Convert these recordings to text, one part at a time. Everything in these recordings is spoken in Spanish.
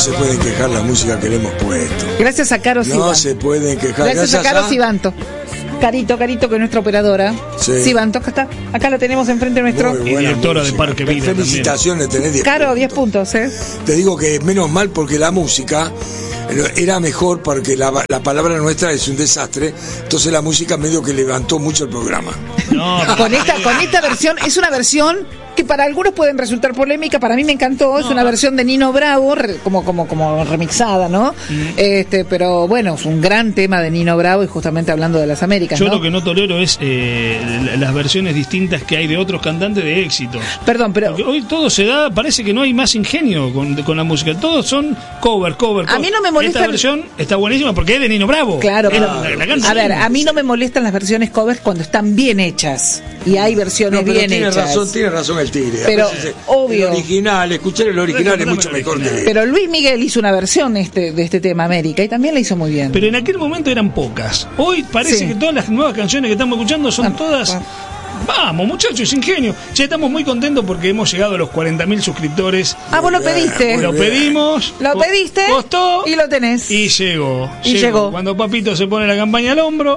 se pueden quejar la música que le hemos puesto. Gracias a Caro Sibanto. No se pueden quejar. Gracias a Caro Sibanto. Carito, que es nuestra operadora. Sí. Sibanto, acá la tenemos enfrente nuestro. Muy Y buena directora música. de Parque Vida. Felicitaciones, tenés 10 Caro, puntos. 10 puntos, ¿eh? Te digo que menos mal porque la música era mejor porque la palabra nuestra es un desastre, entonces la música medio que levantó mucho el programa. No, Con esta versión, es una versión que para algunos pueden resultar polémica, para mí me encantó, es una versión de Nino Bravo, como remixada, ¿no? Pero bueno, es un gran tema de Nino Bravo y justamente hablando de las Américas, yo ¿no? lo que no tolero es las versiones distintas que hay de otros cantantes de éxito. Perdón, pero Porque hoy todo se da, parece que no hay más ingenio con la música. Todos son cover. A mí no me molesta. Esta versión está buenísima porque es de Nino Bravo. Claro, Es pero la canción. a ver, a mí no me molestan las versiones covers cuando están bien hechas y hay versiones No, pero bien tiene hechas. razón el Tigre. Pero, A veces obvio. El original, escuchar el original es mucho mejor que... Pero Luis Miguel hizo una versión de este tema América y también la hizo muy bien. Pero en aquel momento eran pocas. Hoy parece Sí. que todas las nuevas canciones que estamos escuchando son todas... Vamos, muchachos, es ingenio. Ya estamos muy contentos porque hemos llegado a los 40.000 suscriptores. Vos lo pediste. Muy Lo bien. pedimos. Lo pediste Costó. y lo tenés. Y llegó. Y llegó. Cuando Papito se pone la campaña al hombro.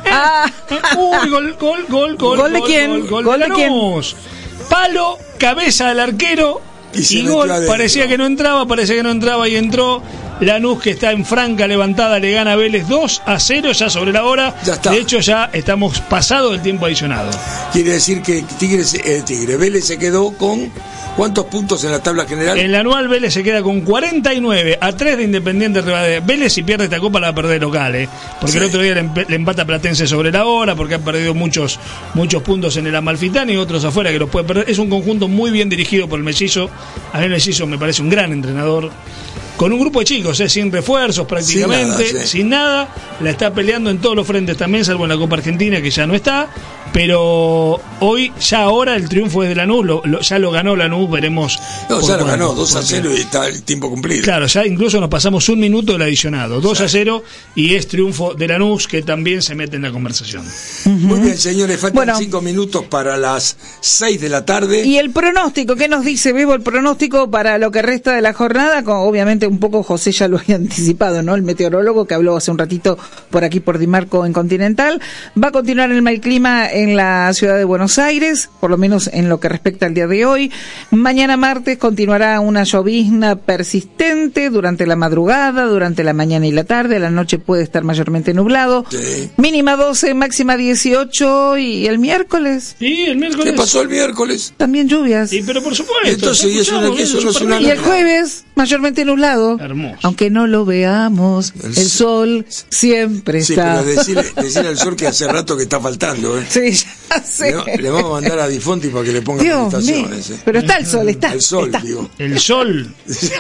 Uy, gol. ¿Gol de quién? Gol ¿Gol de de quién? Lanús. Palo, cabeza del arquero. Y se Y metió gol. adentro. Parecía que no entraba y entró. Lanús, que está en franca levantada, le gana a Vélez 2-0 ya sobre la hora. Ya está. De hecho, ya estamos pasado del tiempo adicionado. Quiere decir que Vélez se quedó con ¿cuántos puntos en la tabla general? En la anual Vélez se queda con 49 a 3 de Independiente Rivadavia. Vélez, si pierde esta copa la va a perder local, porque Sí. el otro día le empata Platense sobre la hora, porque han perdido muchos puntos en el Amalfitani y otros afuera que los puede perder. Es un conjunto muy bien dirigido por el Mellizo. A mí el Mellizo me parece un gran entrenador. Con un grupo de chicos, sin refuerzos prácticamente, sin nada, la está peleando en todos los frentes también, salvo en la Copa Argentina, que ya no está. Pero hoy, ya ahora, el triunfo es de Lanús, ya lo ganó Lanús, veremos. No, ya lo ganó, por 2-0 y está el tiempo cumplido. Claro, ya incluso nos pasamos un minuto del adicionado, 2-0, y es triunfo de Lanús, que también se mete en la conversación. Muy bien, señores, faltan Bueno. 5 minutos para las 6 de la tarde. Y el pronóstico, ¿qué nos dice, Bebo? El pronóstico para lo que resta de la jornada, obviamente un poco José ya lo había anticipado, ¿no? El meteorólogo que habló hace un ratito por aquí por Dimarco en Continental. Va a continuar el mal clima en la ciudad de Buenos Aires, por lo menos en lo que respecta al día de hoy. Mañana martes continuará una llovizna persistente durante la madrugada, durante la mañana y la tarde. A la noche puede estar mayormente nublado. Sí. Mínima 12, máxima 18 y el miércoles Y el miércoles. ¿Qué pasó el miércoles? también lluvias. Sí, pero por supuesto. Entonces, te y eso no- escuchamos, eso no es súper una- Y bien. el jueves, mayormente nublado. Hermoso. Aunque no lo veamos, el sol siempre Sí, está. pero decirle al sol que hace rato que está faltando, ¿eh? Sí, ya sé. Le vamos a mandar a Di Fonti para que le ponga Dios mío. presentaciones, ¿eh? Pero está el sol, está. El sol, está. digo. El sol.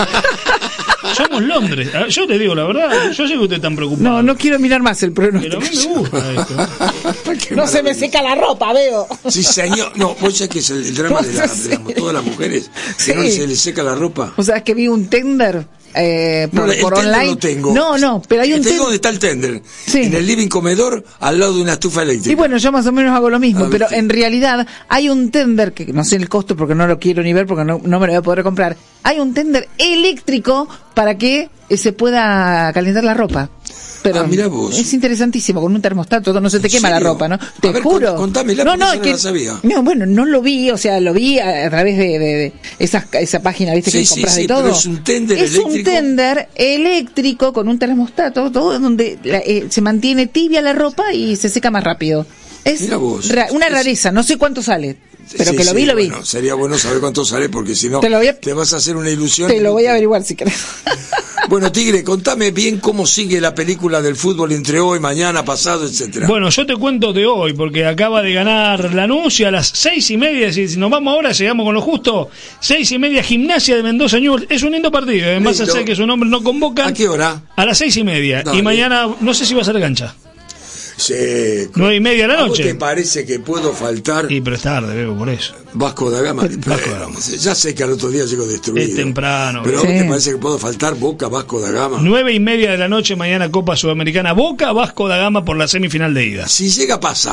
Somos Londres. Yo te digo la verdad, yo sé que ustedes están preocupados. No quiero mirar más el Pero a pronóstico. mí me gusta esto. Qué No se me maravilla. seca la ropa, veo. Sí, señor. No, vos sabés que es el drama de todas las mujeres. Sí. Que no se les seca la ropa. O sea, es que vi un tender No, el por tender online. lo tengo. No, pero hay un Tengo tender. donde está el tender. Sí. En el living comedor, al lado de una estufa eléctrica. Y bueno, yo más o menos hago lo mismo, Ah, pero ¿viste? en realidad hay un tender, que no sé el costo porque no lo quiero ni ver porque no me lo voy a poder comprar. Hay un tender eléctrico para que se pueda calentar la ropa. Pero mirá vos. es interesantísimo, con un termostato no se te ¿En quema la serio? ropa, ¿no? A Te ver, juro. contámela, porque eso no la sabía. No, bueno, no lo vi, o sea, lo vi a través de esa página, ¿viste? Sí, Que sí, compras sí, de todo. pero es un tender Es un eléctrico. tender eléctrico con un termostato, todo donde se mantiene tibia la ropa y se seca más rápido. Es Mirá vos. una rareza, no sé cuánto sale, pero Sí, que lo sí, vi, lo vi. Bueno, sería bueno saber cuánto sale porque si no Te lo voy a- te vas a hacer una ilusión. Te lo voy a averiguar si querés. Bueno, Tigre, contame bien cómo sigue la película del fútbol entre hoy, mañana, pasado, etcétera. Bueno, yo te cuento de hoy, porque acaba de ganar Lanús y a las 6:30, si nos vamos ahora, llegamos con lo justo, 6:30, Gimnasia de Mendoza Newell's. Es un lindo partido, más Lindo. allá de que su nombre no convocan. ¿A qué hora? A las 6:30. Dale. Y mañana, no sé si va a ser cancha. Sí. 9:30 de la ¿A vos noche. te parece que puedo faltar Y pero es tarde, veo, por eso. Vasco da Gama? Vasco da Gama. Ya sé que al otro día llego destruido. Es temprano. Pero ¿a Sí. vos te parece que puedo faltar Boca, Vasco da Gama? 9:30 de la noche, mañana Copa Sudamericana. Boca, Vasco da Gama por la semifinal de ida. Si llega a pasar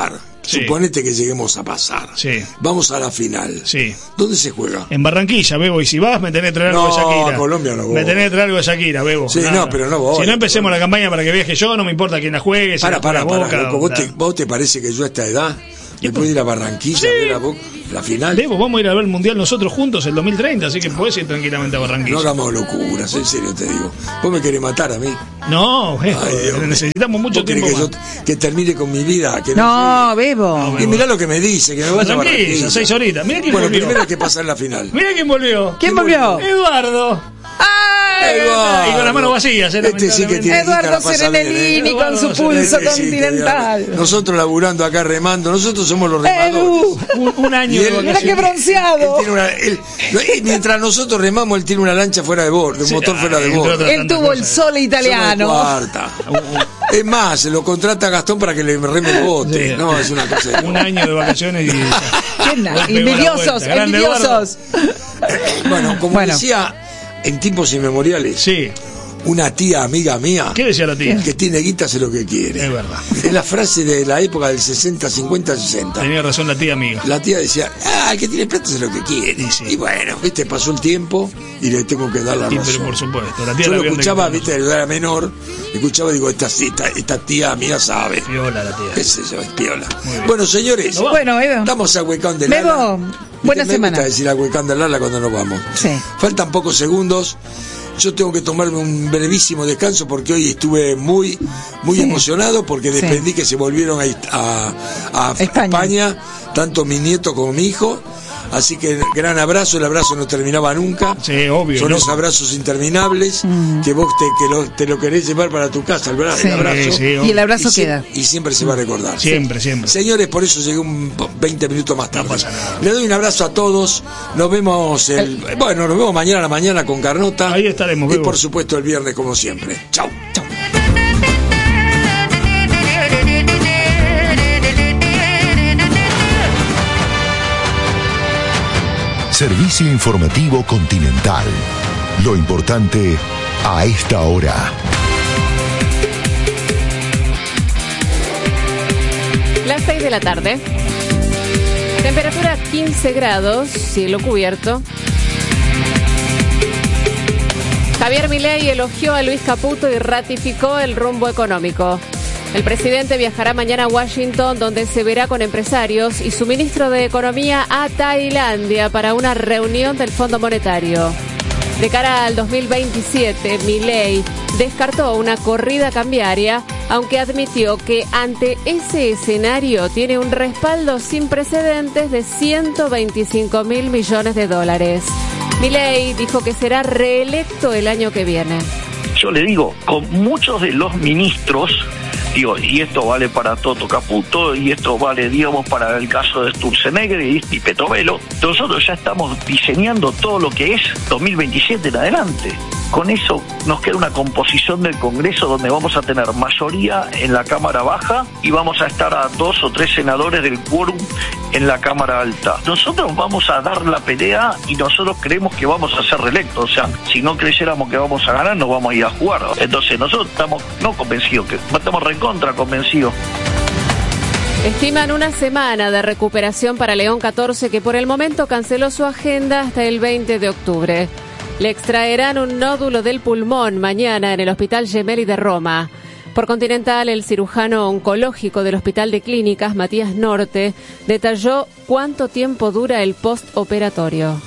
Sí. Suponete que lleguemos a pasar. Sí. Vamos a la final. Sí. ¿Dónde se juega? En Barranquilla, Bebo, y si vas, me tenés que traer algo de Shakira. No, a Colombia no voy. Me tenés que traer algo de Shakira, Bebo. Sí, Nada. no, pero no voy. Si no empecemos la campaña para que viaje yo, no me importa quién la juegue. Para, Boca, loco. ¿Vos te parece que yo a esta edad me puedo ir a Barranquilla a ver la final? Bebo, vamos a ir a ver el Mundial nosotros juntos el 2030, así que podés ir tranquilamente a Barranquilla. No hagamos locuras, en serio te digo. Vos me querés matar a mí. No, Bebo, necesitamos mucho tiempo más. Que termine con mi vida. Que no, Bebo. Y mirá lo que me dice, que me vaya a Barranquilla. 6 horitas. Mirá quién volvió. Primero hay que pasar la final. Mirá quién volvió. ¿Quién volvió? Eduardo. Eduardo. Y con las manos vacías. Este sí que tiene Eduardo Serenellini con su pulso continental. Nosotros laburando acá remando, nosotros somos los remadores. Un año. Mira qué bronceado. Mientras nosotros remamos, él tiene una lancha fuera de borde, un motor fuera de borde. Él tuvo el Sole italiano. Es más, se lo contrata a Gastón para que le reme el bote. Sí. No, es una cosa. Un año de vacaciones y. Envidiosos. Bueno, como decía en tiempos inmemoriales. Sí. Una tía amiga mía. ¿Qué decía la tía? Que tiene guita hace lo que quiere. Es verdad. Es la frase de la época del 60, 50, 60. Tenía razón la tía amiga. La tía decía, el que tiene plata hace lo que quiere. Sí. Y bueno, viste, pasó el tiempo y le tengo que dar la razón. Pero por supuesto, la tía yo la lo escuchaba, viste, yo era menor, escuchaba y digo, esta tía mía sabe. Piola la tía. ¿Qué sé yo? Es piola. Bueno, señores, Bebo. estamos a Huecán de Lala. Bebo, buena semana. Me gusta decir a Huecán de Lala cuando nos vamos. Sí. Faltan pocos segundos. Yo tengo que tomarme un brevísimo descanso porque hoy estuve muy emocionado porque desprendí que se volvieron a España, tanto mi nieto como mi hijo. Así que gran abrazo, el abrazo no terminaba nunca. Sí, obvio. Son esos abrazos interminables que vos te lo querés llevar para tu casa, el abrazo. Y el abrazo queda. Y siempre se va a recordar. Siempre. Señores, por eso llegué 20 minutos más tarde. No pasa nada. Le doy un abrazo a todos. Nos vemos nos vemos mañana a la mañana con Carnota. Ahí estaremos, Bebo. Y por supuesto el viernes como siempre. Chau. Servicio Informativo Continental. Lo importante a esta hora. Las 6 de la tarde. Temperatura 15 grados, cielo cubierto. Javier Milei elogió a Luis Caputo y ratificó el rumbo económico. El presidente viajará mañana a Washington, donde se verá con empresarios y su ministro de Economía a Tailandia para una reunión del Fondo Monetario. De cara al 2027, Milei descartó una corrida cambiaria, aunque admitió que ante ese escenario tiene un respaldo sin precedentes de 125.000 millones de dólares. Milei dijo que será reelecto el año que viene. Yo le digo, con muchos de los ministros, y esto vale para Toto Caputo, y esto vale, digamos, para el caso de Sturzenegger y Petrovelo, nosotros ya estamos diseñando todo lo que es 2027 en adelante. Con eso nos queda una composición del Congreso donde vamos a tener mayoría en la Cámara Baja y vamos a estar a 2 o 3 senadores del quórum en la Cámara Alta. Nosotros vamos a dar la pelea y nosotros creemos que vamos a ser reelectos. O sea, si no creyéramos que vamos a ganar, no vamos a ir a jugar. Entonces nosotros estamos no convencidos, que estamos recontra convencidos. Estiman una semana de recuperación para León 14, que por el momento canceló su agenda hasta el 20 de octubre. Le extraerán un nódulo del pulmón mañana en el Hospital Gemelli de Roma. Por Continental, el cirujano oncológico del Hospital de Clínicas, Matías Norte, detalló cuánto tiempo dura el postoperatorio.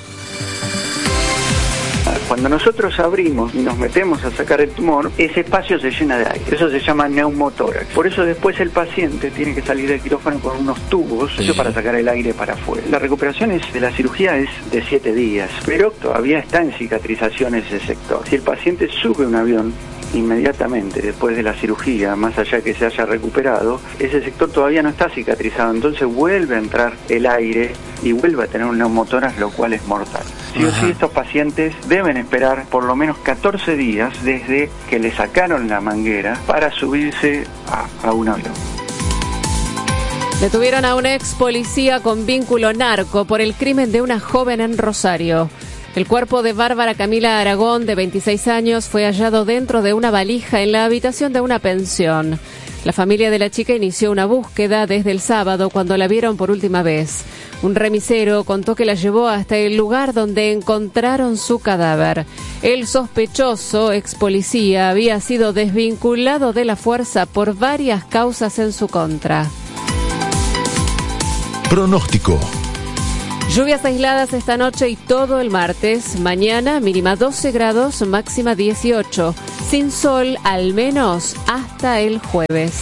Cuando nosotros abrimos y nos metemos a sacar el tumor, ese espacio se llena de aire. Eso se llama neumotórax. Por eso después el paciente tiene que salir del quirófano con unos tubos para sacar el aire para afuera. La recuperación de la cirugía es de 7 días, pero todavía está en cicatrización ese sector. Si el paciente sube un avión inmediatamente después de la cirugía, más allá de que se haya recuperado, ese sector todavía no está cicatrizado, entonces vuelve a entrar el aire y vuelve a tener un neumotórax, lo cual es mortal. Sí o sí, estos pacientes deben esperar por lo menos 14 días desde que le sacaron la manguera para subirse a un avión. Detuvieron a un ex policía con vínculo narco por el crimen de una joven en Rosario. El cuerpo de Bárbara Camila Aragón, de 26 años, fue hallado dentro de una valija en la habitación de una pensión. La familia de la chica inició una búsqueda desde el sábado cuando la vieron por última vez. Un remisero contó que la llevó hasta el lugar donde encontraron su cadáver. El sospechoso, ex policía, había sido desvinculado de la fuerza por varias causas en su contra. Pronóstico. Lluvias aisladas esta noche y todo el martes. Mañana mínima 12 grados, máxima 18. Sin sol al menos hasta el jueves.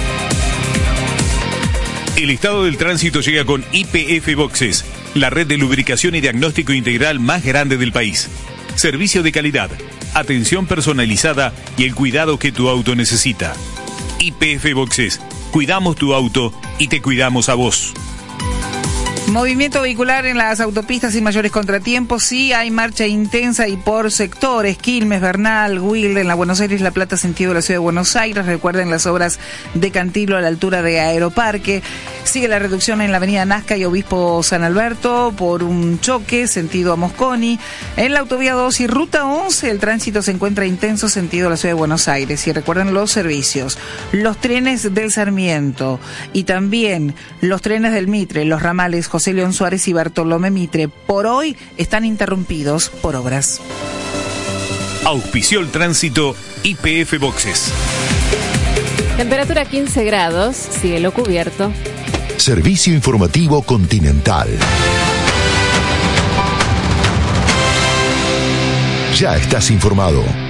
El estado del tránsito llega con YPF Boxes, la red de lubricación y diagnóstico integral más grande del país. Servicio de calidad, atención personalizada y el cuidado que tu auto necesita. YPF Boxes, cuidamos tu auto y te cuidamos a vos. Movimiento vehicular en las autopistas sin mayores contratiempos. Sí, hay marcha intensa y por sectores. Quilmes, Bernal, Wilde, en la Buenos Aires, La Plata, sentido de la ciudad de Buenos Aires. Recuerden las obras de Cantilo a la altura de Aeroparque. Sigue la reducción en la avenida Nazca y Obispo San Alberto por un choque, sentido a Mosconi. En la autovía 2 y ruta 11 el tránsito se encuentra intenso, sentido a la ciudad de Buenos Aires. Y recuerden los servicios. Los trenes del Sarmiento y también los trenes del Mitre, los ramales José León Suárez y Bartolomé Mitre, por hoy están interrumpidos por obras. Auspició el tránsito YPF Boxes. Temperatura 15 grados, cielo cubierto. Servicio informativo Continental. Ya estás informado.